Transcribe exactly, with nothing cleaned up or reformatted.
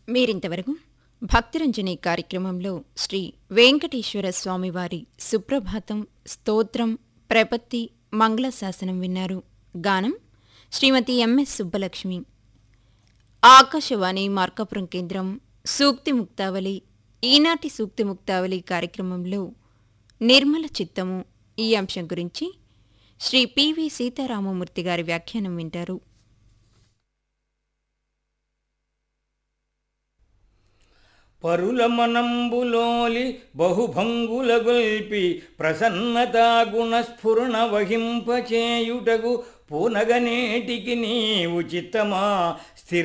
మీరింతవరకు భక్తిరంజని కార్యక్రమంలో శ్రీ వెంకటేశ్వర స్వామివారి సుప్రభాతం స్తోత్రం ప్రపత్తి మంగళశాసనం విన్నారు. గానం శ్రీమతి ఎంఎస్ సుబ్బలక్ష్మి. ఆకాశవాణి మార్కాపురం కేంద్రం సూక్తి ముక్తావళి. ఈనాటి సూక్తి ముక్తావళి కార్యక్రమంలో నిర్మల చిత్తము ఈ అంశం గురించి శ్రీ పివి సీతారామమూర్తి గారి వ్యాఖ్యానం వింటారు. పరుల మనంబులోలి బహుభంగుల గొల్పి ప్రసన్నతా గుణస్ఫురణ వహింపచేయుటకు పూనగనేటికి నీవు చిత్తమా స్థిర